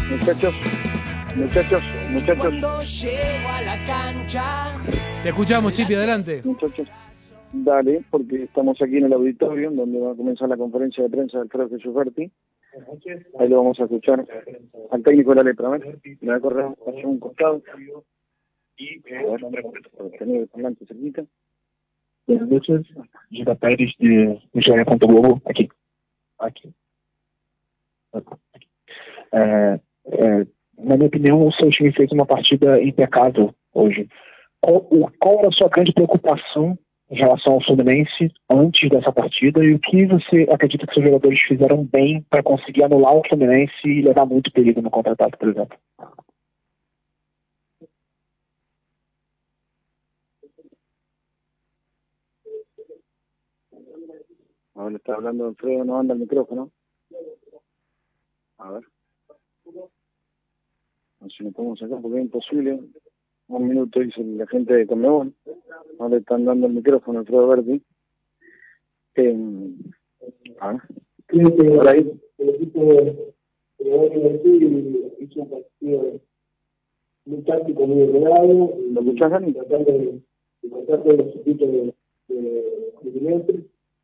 Muchachos, muchachos. Cuando llego a la cancha. Te escuchamos, Chipi, adelante. Muchachos, dale, porque estamos aquí en el auditorio, donde va a comenzar la conferencia de prensa del Alfredo Jesús Berti. Ahí lo vamos a escuchar al técnico de la Lepra. A ver, me va a correr hacia un costado. A ver, para tener el parlante cerquita. Buenas noches, Gilda Pérez de GE. Globo, aqui. Na minha opinião, o seu time fez uma partida impecável hoje. Qual era a sua grande preocupação em relação ao Fluminense antes dessa partida e o que você acredita que seus jogadores fizeram bem para conseguir anular o Fluminense e levar muito perigo no contra-ataque, por exemplo? Ahora está hablando Alfredo, no anda el micrófono. A ver. No sé si nos podemos sacar porque es imposible. Un minuto dice la gente de Conmebol. No le están dando el micrófono a Alfredo Berti. A ver. Por ahí. El equipo de hizo un partido muy táctico, muy ordenado. ¿Lo escuchás, Dani? Tratando de encontrar todos los circuitos de Fluminense.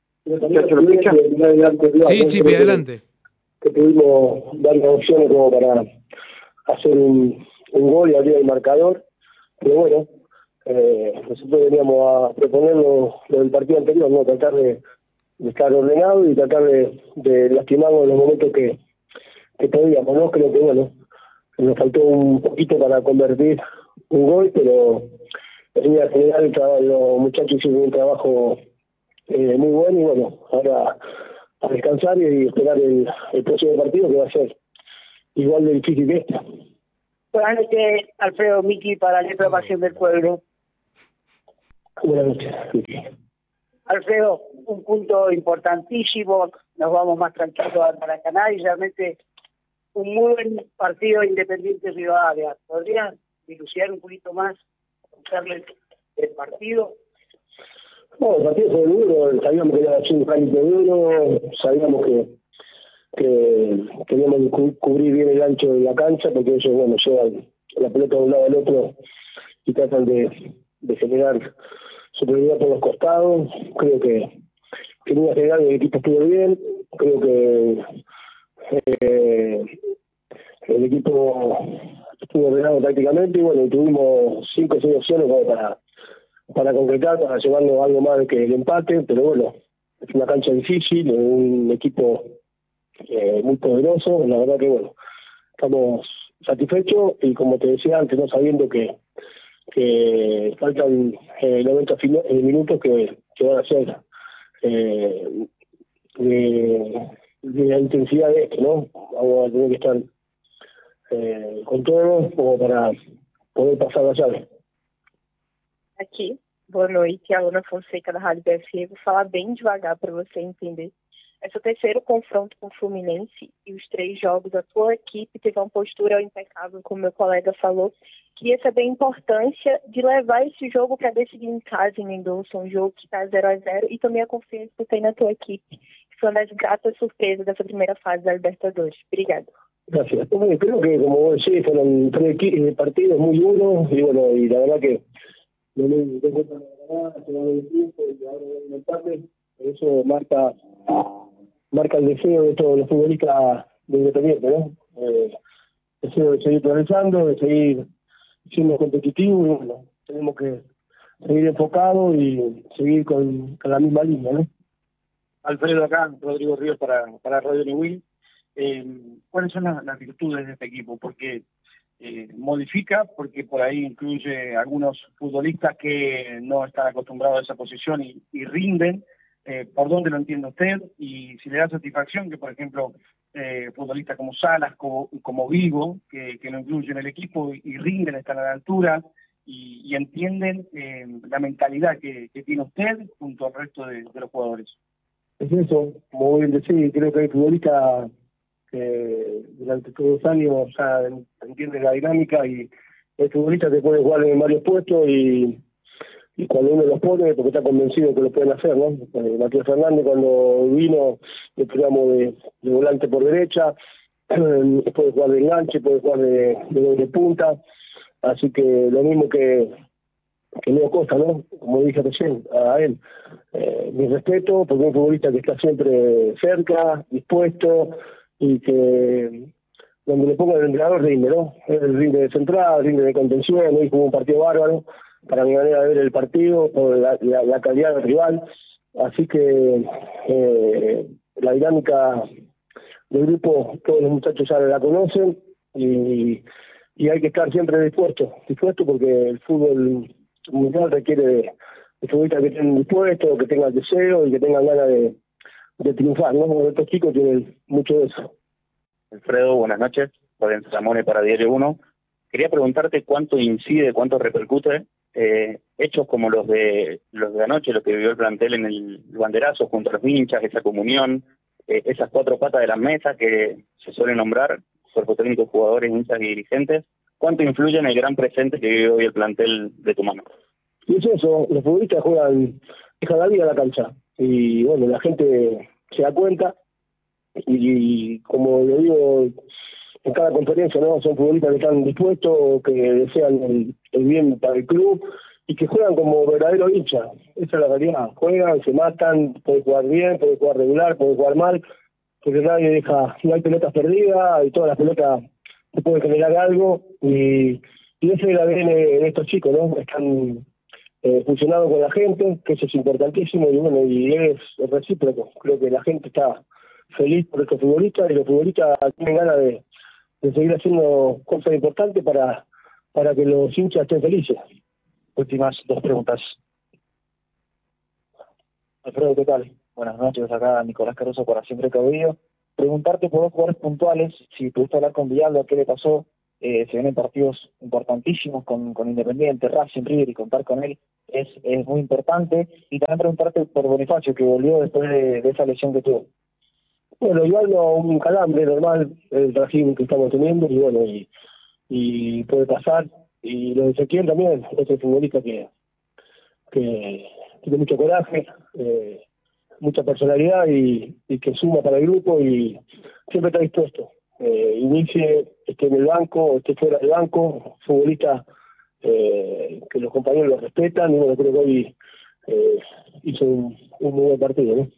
Sí, Chipi, adelante. Que pudimos darle opciones como para hacer un gol y abrir el marcador, pero bueno, nosotros veníamos a proponer lo del partido anterior, ¿no? Tratar de estar ordenado y tratar de lastimarnos en los momentos que podíamos, ¿no? Creo que bueno, nos faltó un poquito para convertir un gol, pero en línea general los muchachos hicieron un trabajo muy bueno y bueno, ahora a descansar y esperar el próximo partido que va a ser igual de difícil que este. Buenas noches, Alfredo, Miki, para la Pasión del Pueblo. Buenas noches, Miki. Alfredo, un punto importantísimo, nos vamos más tranquilos a Maracaná y realmente un muy buen partido Independiente Rivadavia. ¿Podrían dilucidar un poquito más, contarles el partido? No, el partido fue duro, sabíamos que iba a ser un cálito duro, sabíamos que teníamos que cubrir bien el ancho de la cancha, porque ellos, bueno, llevan la pelota de un lado al otro y tratan de generar superioridad por los costados. Creo que en una general el equipo estuvo bien, creo que el equipo estuvo ordenado tácticamente y bueno, tuvimos 5 o 6 opciones como para concretar, para llevarnos algo más que el empate, pero bueno, es una cancha difícil, un equipo muy poderoso, la verdad que bueno, estamos satisfechos y como te decía antes, no sabiendo que faltan 90 minutos que van a ser de la intensidad de esto, ¿no? Vamos a tener que estar con todo como para poder pasar la llave. Aqui, boa noite, Alana Fonseca da Rádio BFE. Vou falar bem devagar para você entender. Esse é o terceiro confronto com o Fluminense e os 3 jogos a tua equipe teve uma postura impecável, como meu colega falou. Queria saber a importância de levar esse jogo para decidir em casa em Mendonça, um jogo que está 0-0 e também a confiança que tem na tua equipe, que foi uma das gratas surpresas dessa primeira fase da Libertadores. Obrigado. Gracias. Bueno, creo que, como vos decís, fueron 3 partidos muy duros y bueno, y la verdad que no me encuentro nada, se va el tiempo y ahora hay un empate. Eso marca el deseo de todos los futbolistas de Independiente, ¿no? Deseo de seguir progresando, de seguir siendo competitivos y bueno, tenemos que seguir enfocados y seguir con la misma línea, ¿no? Alfredo acá, Rodrigo Ríos para Radio Newell. ¿Cuáles son las virtudes de este equipo? Porque modifica, porque por ahí incluye algunos futbolistas que no están acostumbrados a esa posición y rinden. ¿Por dónde lo entiende usted? Y si le da satisfacción que, por ejemplo, futbolistas como Salas, como Vigo, que lo incluyen en el equipo y rinden, están a la altura y entienden la mentalidad que tiene usted junto al resto de los jugadores. Es eso, como bien decís, creo que hay futbolistas que durante todos los años ya entienden la dinámica y hay futbolistas que pueden jugar en varios puestos y cuando uno los pone porque está convencido que lo pueden hacer, ¿no? Matías Fernández cuando vino le pegamos de volante por derecha, puede jugar de enganche, puede jugar de doble punta, así que lo mismo que Leo Costa, ¿no? Como dije recién, a él, mi respeto, porque es un futbolista que está siempre cerca, dispuesto, y que donde le ponga el entrenador rinde, ¿no? Él rinde de central, rinde de contención, hoy jugó un partido bárbaro, para mi manera de ver el partido, por la calidad del rival, así que la dinámica del grupo, todos los muchachos ya la conocen, y hay que estar siempre dispuesto porque el fútbol mundial requiere de futbolistas que estén dispuestos, que tengan deseo y que tengan ganas de triunfar, ¿no? Estos chicos tienen mucho de eso. Alfredo, buenas noches. Lorenzo Zamone para Diario 1. Quería preguntarte cuánto incide, cuánto repercute hechos como los de anoche, lo que vivió el plantel en el banderazo junto a los hinchas, esa comunión, esas cuatro patas de las mesas que se suelen nombrar, cuerpo técnico, jugadores, hinchas y dirigentes. ¿Cuánto influye en el gran presente que vive hoy el plantel de Tucumán? Y es eso, los futbolistas dejan la vida a la cancha. Y bueno, la gente se da cuenta, y como lo digo en cada conferencia, ¿no? Son futbolistas que están dispuestos, que desean el bien para el club y que juegan como verdadero hincha. Esa es la realidad. Juegan, se matan, puede jugar bien, puede jugar regular, puede jugar mal, porque nadie no hay pelotas perdidas y todas las pelotas se pueden generar algo, y ese es el ADN de estos chicos, ¿no? Están funcionando con la gente, que eso es importantísimo, y bueno, y es recíproco. Creo que la gente está feliz por estos futbolistas, y los futbolistas tienen ganas de seguir haciendo cosas importantes para que los hinchas estén felices. Últimas dos preguntas. Alfredo, ¿qué tal? Buenas noches, acá Nicolás Caruso para Siempre Caudillo. Preguntarte por dos jugadores puntuales, si pudiste hablar con Villalba, qué le pasó. Se vienen partidos importantísimos con Independiente, Racing, River, y contar con él es muy importante. Y también preguntarte por Bonifacio, que volvió después de esa lesión que tuvo. Bueno, Igualdo, un calambre normal, el trajín que estamos teniendo, y bueno, y puede pasar. Y lo de Ezequiel también, otro futbolista que tiene mucho coraje, mucha personalidad, y que suma para el grupo, y siempre está dispuesto. Inicie, esté en el banco o esté fuera del banco, futbolista que los compañeros lo respetan, y bueno, creo que hoy hizo un muy buen partido, ¿no?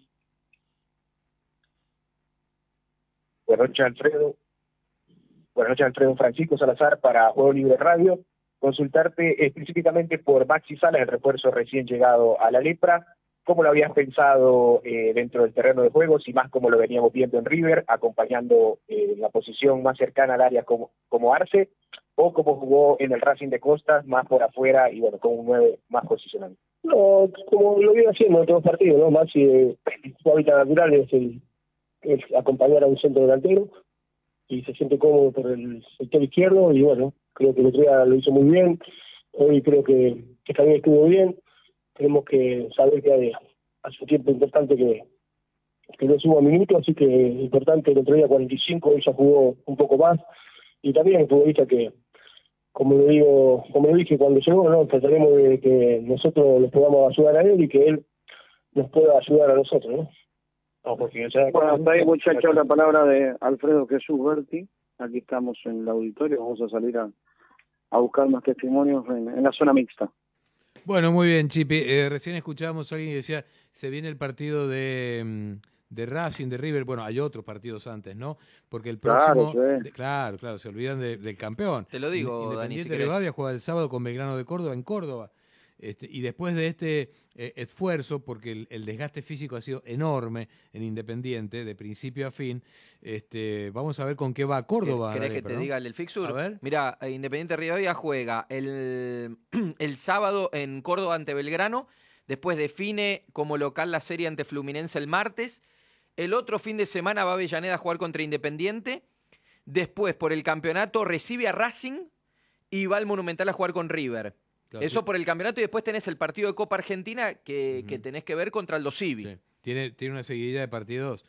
Buenas noches, Alfredo. Buenas noches, Alfredo. Francisco Salazar para Juego Libre Radio. Consultarte específicamente por Maxi Salas, el refuerzo recién llegado a la Lepra. ¿Cómo lo habías pensado dentro del terreno de juego? Si más como lo veníamos viendo en River, acompañando la posición más cercana al área como Arce, o como jugó en el Racing de Costas, más por afuera y bueno, con un 9 más posicionado. No, como lo viene haciendo en todos los partidos, ¿no? Maxi, su hábitat natural es acompañar a un centro delantero, y se siente cómodo por el sector izquierdo, y bueno, creo que el otro día lo hizo muy bien. Hoy creo que también estuvo bien. Tenemos que saber que hace un tiempo importante que no suba minutos, así que es importante. El otro día 45, hoy ya jugó un poco más, y también es un futbolista que, como lo dije cuando llegó, ¿no? Trataremos de que nosotros les podamos ayudar a él y que él nos pueda ayudar a nosotros, ¿no? No, porque bueno, hasta ahí, muchachos, la palabra de Alfredo Jesús Berti. Aquí estamos en el auditorio, vamos a salir a buscar más testimonios en la zona mixta. Bueno, muy bien, Chipi. Recién escuchábamos a alguien que decía, se viene el partido de Racing, de River. Bueno, hay otros partidos antes, ¿no? Porque el próximo... Claro, sí. Claro, se olvidan del campeón. Te lo digo, Dani, si Independiente Rivadavia juega el sábado con Belgrano de Córdoba en Córdoba. Y después de este esfuerzo, porque el desgaste físico ha sido enorme en Independiente, de principio a fin, vamos a ver con qué va Córdoba. ¿Querés que te diga el A fixture? ver. Mirá, Independiente Rivadavia juega el sábado en Córdoba ante Belgrano, después define como local la serie ante Fluminense el martes, el otro fin de semana va a Avellaneda a jugar contra Independiente, después por el campeonato recibe a Racing y va al Monumental a jugar con River. Claro, eso por el campeonato, y después tenés el partido de Copa Argentina que tenés que ver contra el Civi. Sí. Tiene una seguidilla de partidos,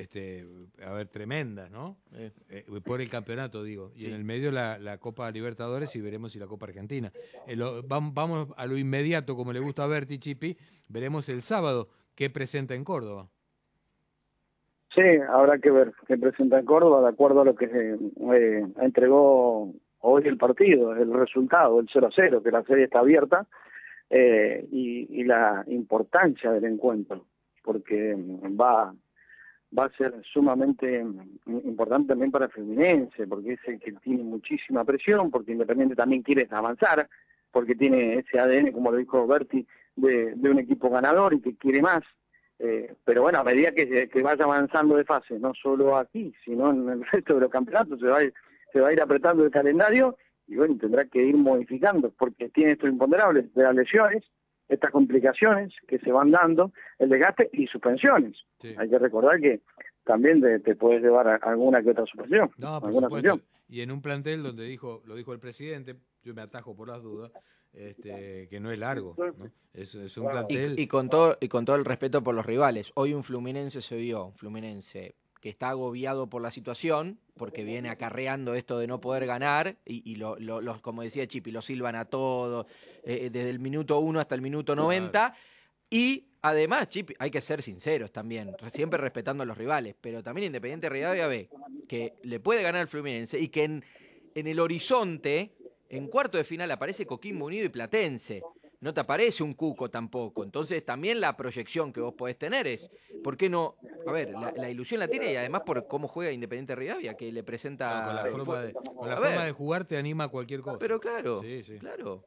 tremendas, ¿no? Por el campeonato, digo. Y en el medio la Copa Libertadores, y veremos si la Copa Argentina. Vamos a lo inmediato, como le gusta a Berti, Chipi. Veremos el sábado qué presenta en Córdoba. Sí, habrá que ver qué presenta Córdoba de acuerdo a lo que entregó hoy el partido, el resultado, el 0-0, que la serie está abierta, y la importancia del encuentro, porque va a ser sumamente importante también para Fluminense, porque es el que tiene muchísima presión, porque Independiente también quiere avanzar, porque tiene ese ADN, como lo dijo Berti, de un equipo ganador y que quiere más. Pero bueno, a medida que vaya avanzando de fase, no solo aquí, sino en el resto de los campeonatos, se va a ir apretando el calendario y bueno, tendrá que ir modificando, porque tiene estos imponderables de las lesiones, estas complicaciones que se van dando, el desgaste y suspensiones. Sí. Hay que recordar que también te puedes llevar a alguna que otra suspensión. No, por supuesto. Y en un plantel donde lo dijo el presidente, yo me atajo por las dudas, que no es largo, ¿no? Es un plantel... Y con todo el respeto por los rivales, hoy un Fluminense que está agobiado por la situación, porque viene acarreando esto de no poder ganar, y como decía Chipi, lo silban a todos, desde el minuto 1 hasta el minuto 90, claro. Y además, Chipi, hay que ser sinceros también, siempre respetando a los rivales, pero también Independiente Rivadavia ve que le puede ganar al Fluminense, y que en el horizonte, en cuarto de final, aparece Coquimbo Unido y Platense. No te aparece un Cuco tampoco. Entonces también la proyección que vos podés tener es, ¿por qué no? A ver, la ilusión la tiene, y además por cómo juega Independiente Rivadavia, que le presenta... Con la forma de jugar te anima a cualquier cosa. Pero claro, sí. Claro.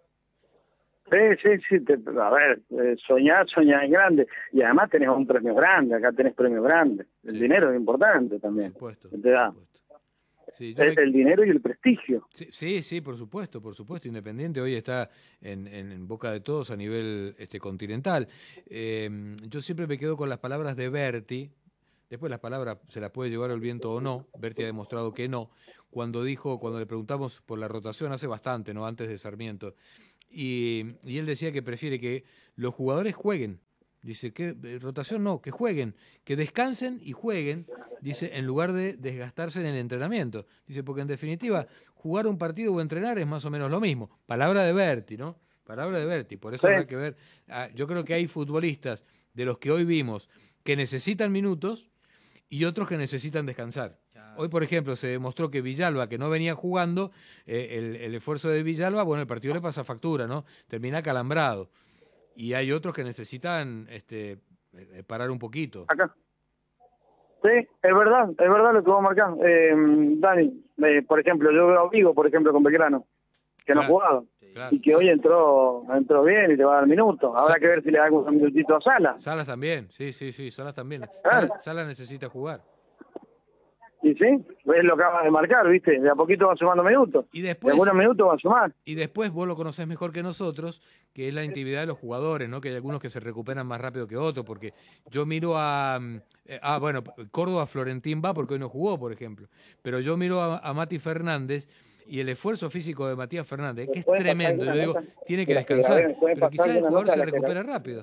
Sí, a ver, soñar en grande. Y además tenés un premio grande, acá tenés premio grande. El dinero es importante también. Por supuesto. Te da. Sí, el dinero y el prestigio. Sí, por supuesto. Independiente hoy está en boca de todos a nivel continental. Yo siempre me quedo con las palabras de Berti. Después las palabras se las puede llevar el viento o no. Berti ha demostrado que no. Cuando le preguntamos por la rotación hace bastante, no antes de Sarmiento, y él decía que prefiere que los jugadores jueguen. Dice que rotación no, que jueguen, que descansen y jueguen, dice, en lugar de desgastarse en el entrenamiento. Dice, porque en definitiva, jugar un partido o entrenar es más o menos lo mismo. Palabra de Berti, ¿no? Palabra de Berti. Por eso habrá que ver. Yo creo que hay futbolistas de los que hoy vimos que necesitan minutos y otros que necesitan descansar. Hoy, por ejemplo, se demostró que Villalba, que no venía jugando, el esfuerzo de Villalba, bueno, el partido le pasa factura, ¿no? Termina calambrado. Y hay otros que necesitan parar un poquito. Acá. Sí, es verdad lo que vos marcás. Dani, por ejemplo, yo veo a Vigo, por ejemplo, con Belgrano, que no ha jugado. Claro. Y que hoy entró bien y le va a dar minutos. Habrá que ver si le da algún minutito a Salas. Salas también, sí, Salas también. Salas necesita jugar. Y sí, es lo que acabas de marcar, ¿viste? De a poquito va sumando minutos. Y después, de algunos minutos va a sumar. Y después vos lo conocés mejor que nosotros, que es la intimidad de los jugadores, ¿no? Que hay algunos que se recuperan más rápido que otros, porque yo miro bueno, Córdoba Florentín va porque hoy no jugó, por ejemplo. Pero yo miro a Mati Fernández y el esfuerzo físico de Matías Fernández, que es tremendo. Yo digo, tiene que descansar, pero quizás el jugador se recupera rápido.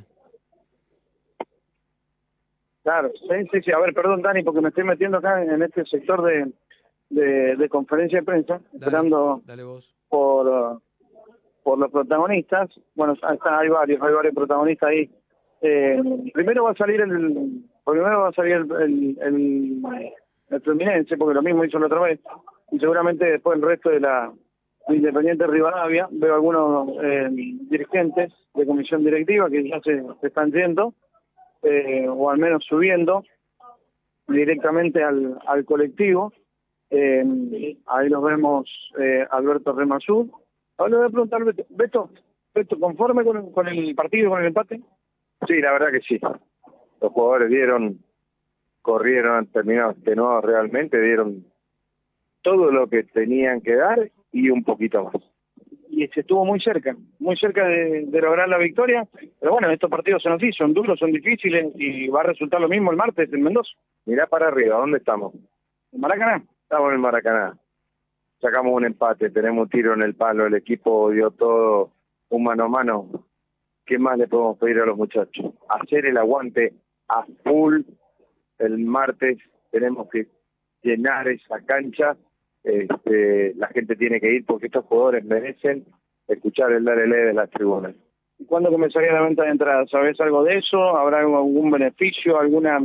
Claro, sí. A ver, perdón, Dani, porque me estoy metiendo acá en este sector de conferencia de prensa, esperando por los protagonistas. Bueno, hay varios protagonistas ahí. Primero va a salir el Fluminense, porque lo mismo hizo la otra vez, y seguramente después el resto de la Independiente Rivadavia. Veo algunos dirigentes de comisión directiva que ya se están yendo, o al menos subiendo directamente al colectivo. Ahí los vemos, Alberto Remazú. Ahora le voy a preguntar, Beto, ¿conforme con el partido, con el empate? Sí, la verdad que sí. Los jugadores corrieron, terminaron extenuados realmente, dieron todo lo que tenían que dar y un poquito más. Y se estuvo muy cerca de lograr la victoria, pero bueno, estos partidos son así, son duros, son difíciles, y va a resultar lo mismo el martes en Mendoza. Mirá para arriba, ¿dónde estamos? ¿En Maracaná? Estamos en el Maracaná. Sacamos un empate, tenemos un tiro en el palo, el equipo dio todo, un mano a mano. ¿Qué más le podemos pedir a los muchachos? Hacer el aguante a full. El martes tenemos que llenar esa cancha. La gente tiene que ir porque estos jugadores merecen escuchar el dale de las tribunas. ¿Y cuándo comenzaría la venta de entradas? ¿Sabés algo de eso? ¿Habrá algún beneficio, alguna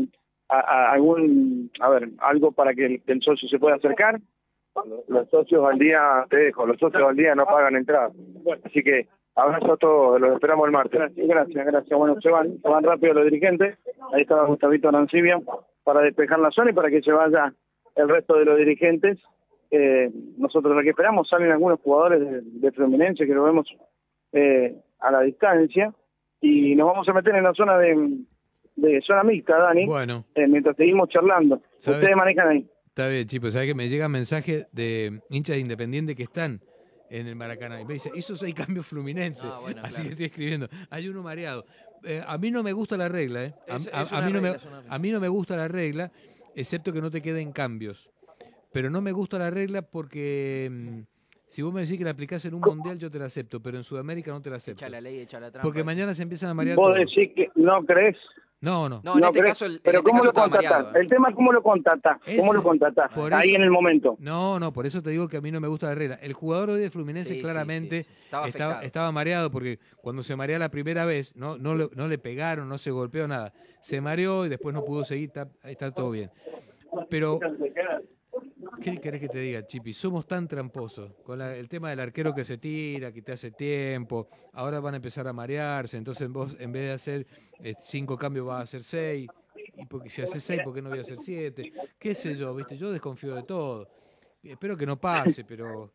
algo para que el socio se pueda acercar. Los socios al día, te dejo, los socios al día no pagan entrada. Así que abrazo a todos, los esperamos el martes. Gracias. Bueno, se van rápido los dirigentes. Ahí estaba Gustavito Arancibia para despejar la zona y para que se vaya el resto de los dirigentes. Nosotros lo que esperamos, salen algunos jugadores de Fluminense que lo vemos a la distancia y nos vamos a meter en la zona de zona mixta, Dani. Bueno. Mientras seguimos charlando. ¿Sabes? Ustedes manejan ahí. Está bien, chicos, ¿sabes que me llegan mensajes de hinchas de Independiente que están en el Maracaná? Y me dice, esos hay cambios Fluminense. Así claro. que estoy escribiendo. Hay uno mareado. A mí no me gusta la regla, ¿eh? A mí no me gusta la regla, excepto que no te queden cambios. Pero no me gusta la regla porque si vos me decís que la aplicás en un mundial, yo te la acepto, pero en Sudamérica no te la acepto. Echa la ley, echa la trampa. Porque mañana se empiezan a marear ¿Vos todos. decís que no crees? No. No, en este caso pero ¿cómo lo contratás? El tema es cómo lo contratás. ¿Cómo lo contratás? Ahí en el momento. No, por eso te digo que a mí no me gusta la regla. El jugador hoy de Fluminense claramente estaba mareado porque cuando se marea la primera vez, no le pegaron, no se golpeó nada. Se mareó y después no pudo seguir, está todo bien. Pero, ¿qué querés que te diga, Chipi? Somos tan tramposos con el tema del arquero que se tira, que te hace tiempo. Ahora van a empezar a marearse. Entonces vos, en vez de hacer 5 cambios, vas a hacer 6. Y porque si haces 6, ¿por qué no voy a hacer 7? ¿Qué sé yo? ¿Viste? Yo desconfío de todo. Espero que no pase, pero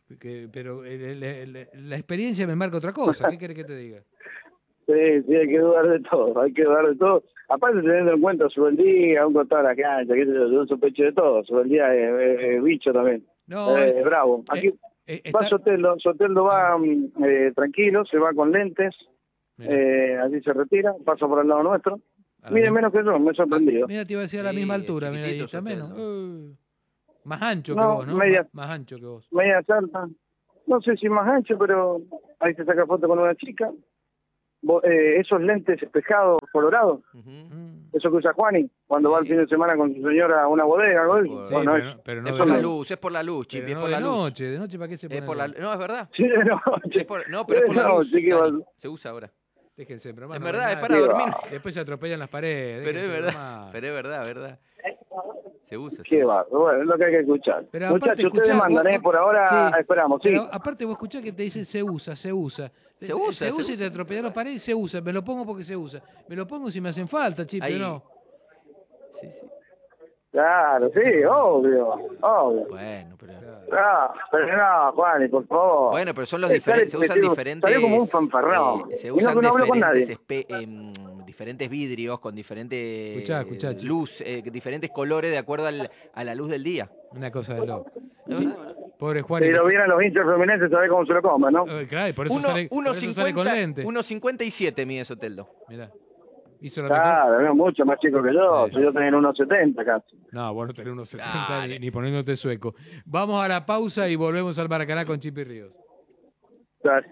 la experiencia me marca otra cosa. ¿Qué querés que te diga? Sí, hay que dudar de todo. Aparte, teniendo en cuenta Subeldía, un costado de la cancha, qué sé yo sospecho de todo. Subeldía es bicho también. No, es bravo. Aquí va Soteldo va tranquilo, se va con lentes, allí se retira, pasa por el lado nuestro. Mire, menos que yo, me he sorprendido. Mira, te iba a decir a la misma altura, mira, ahí está menos. Más ancho que vos, ¿no? Más ancho que vos. Media salta. No sé si más ancho, pero ahí se saca foto con una chica. Esos lentes espejados colorados, eso que usa Juani cuando va el fin de semana con su señora a una bodega, algo de eso. Sí, bueno, pero no es por la luz, es por la luz, Chipi, es por la luz. De noche, ¿para qué se pone? No, es verdad. Sí, de noche. Pero es por la luz. Se usa ahora. Déjense, pero es verdad, es para dormir. Después se atropellan las paredes. Pero es verdad. Se usa. Qué va, bueno, es lo que hay que escuchar. Pero muchachos, ustedes mandan, por ahora esperamos, sí. Pero aparte vos escuchás que te dicen se usa. Se usa y te atropellan las paredes y se usa. Me lo pongo porque se usa. Me lo pongo si me hacen falta, Chipi, ¿no? Sí. Claro, sí, obvio. Bueno, pero... pero no, Juan, por favor. Bueno, pero son los diferentes, se usan diferentes... Salió como un fanfarrón. Se usan diferentes vidrios con diferentes luz, diferentes colores de acuerdo a la luz del día. Una cosa de loco. Pobre Juan. Si lo vieran los hinchas fluminenses, sabés cómo se lo comen, ¿no? Claro, y por eso sale con lente. 1.57 mide Soteldo. Mirá. Claro, es mucho más chico que yo. Yo tenía 1.70 casi. No, vos no tenés 1.70 ni poniéndote sueco. Vamos a la pausa y volvemos al Maracaná con Chipi Ríos. Dale.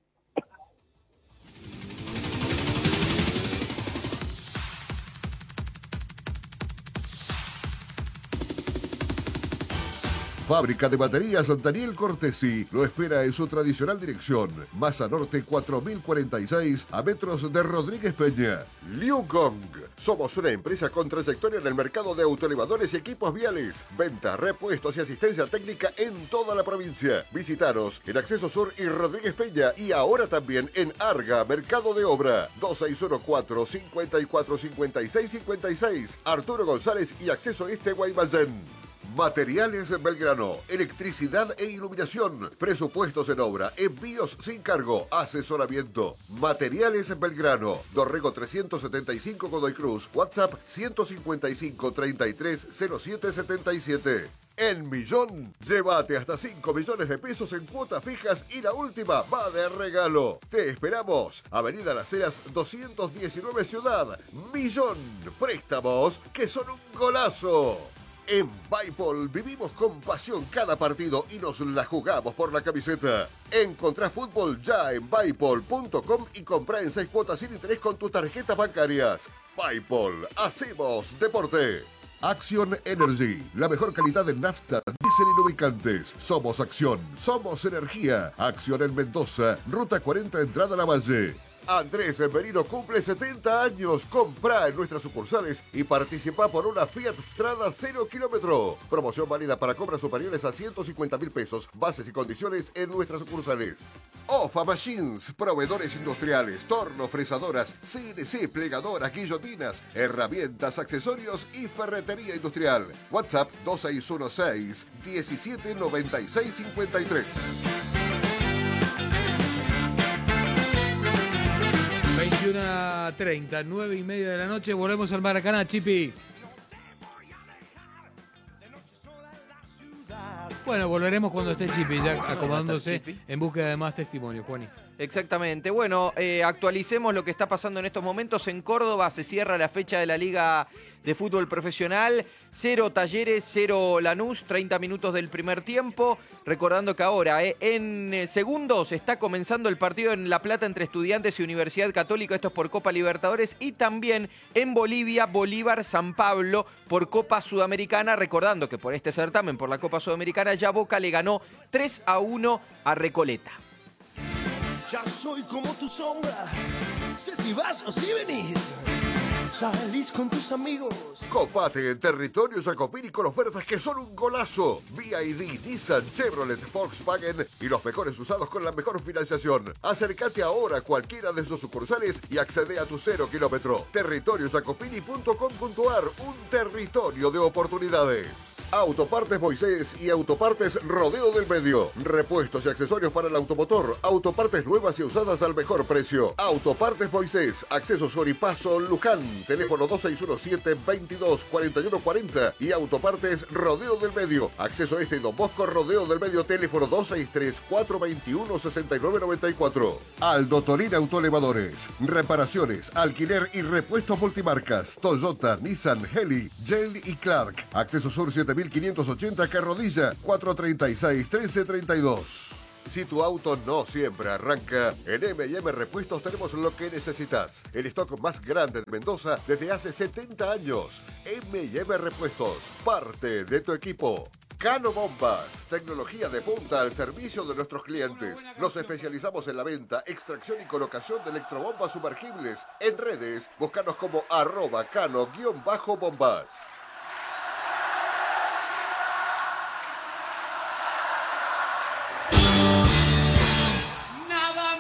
Fábrica de baterías Daniel Cortesi lo espera en su tradicional dirección, Masa Norte 4046, a metros de Rodríguez Peña. Liu Kong. Somos una empresa con trayectoria en el mercado de autoelevadores y equipos viales. Venta, repuestos y asistencia técnica en toda la provincia. Visitaros en Acceso Sur y Rodríguez Peña y ahora también en Arga, Mercado de Obra. 2614-545656. Arturo González y Acceso Este Guaymallén. Materiales Belgrano, electricidad e iluminación, presupuestos en obra, envíos sin cargo, asesoramiento. Materiales Belgrano, Dorrego 375 Godoy Cruz, WhatsApp 155 33 07 77. En Millón, llévate hasta 5 millones de pesos en cuotas fijas y la última va de regalo. Te esperamos. Avenida Las Heras 219 Ciudad. Millón, préstamos que son un golazo. En Bipol vivimos con pasión cada partido y nos la jugamos por la camiseta. Encontrá fútbol ya en Bipol.com y comprá en 6 cuotas sin interés con tus tarjetas bancarias. Bipol, hacemos deporte. Action Energy, la mejor calidad de nafta, diésel y lubricantes. Somos Acción, somos energía. Acción en Mendoza, Ruta 40, entrada a La Valle. Andrés Merino cumple 70 años. Comprá en nuestras sucursales y participa por una Fiat Strada 0 kilómetro. Promoción válida para compras superiores a 150.000 pesos. Bases y condiciones en nuestras sucursales. OFA Machines, proveedores industriales, torno, fresadoras, CNC, plegadoras, guillotinas, herramientas, accesorios y ferretería industrial. WhatsApp 2616-179653. 21:30, 9:30 de la noche, volvemos al Maracaná, Chipi. Bueno, volveremos cuando esté Chipi ya acomodándose en búsqueda de más testimonios, Juani. Exactamente. Bueno, actualicemos lo que está pasando en estos momentos. En Córdoba se cierra la fecha de la Liga de Fútbol Profesional. 0 Talleres, 0 Lanús, 30 minutos del primer tiempo. Recordando que ahora, en segundos, está comenzando el partido en La Plata entre Estudiantes y Universidad Católica. Esto es por Copa Libertadores. Y también en Bolivia, Bolívar-San Pablo por Copa Sudamericana. Recordando que por este certamen, por la Copa Sudamericana, ya Boca le ganó 3-1 a Recoleta. Ya soy como tu sombra, sé si vas o si venís, salís con tus amigos. Copate en Territorio Jacopini con ofertas que son un golazo. BYD, Nissan, Chevrolet, Volkswagen y los mejores usados con la mejor financiación. Acércate ahora a cualquiera de sus sucursales y accede a tu 0 kilómetro. Territoriojacopini.com.ar, un territorio de oportunidades. Autopartes Moisés y Autopartes Rodeo del Medio. Repuestos y accesorios para el automotor. Autopartes nuevas y usadas al mejor precio. Autopartes Moisés, acceso Soripaso, Luján. Teléfono 2617-224140 y Autopartes Rodeo del Medio. Acceso Este y Don Bosco, Rodeo del Medio. Teléfono 263-421-6994. Aldo Torino Autoelevadores. Reparaciones, alquiler y repuestos multimarcas. Toyota, Nissan, Heli, Gel y Clark. Acceso Sur 7580 Carrodilla 436-1332. Si tu auto no siempre arranca, en M&M Repuestos tenemos lo que necesitas. El stock más grande de Mendoza desde hace 70 años. M&M Repuestos, parte de tu equipo. Cano Bombas, tecnología de punta al servicio de nuestros clientes. Nos especializamos en la venta, extracción y colocación de electrobombas sumergibles. En redes, búscanos como @cano_bombas.